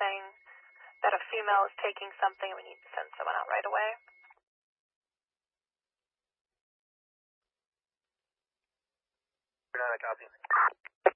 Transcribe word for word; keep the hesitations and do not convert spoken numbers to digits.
saying that a female is taking something and we need to send someone out right away. Not a copy.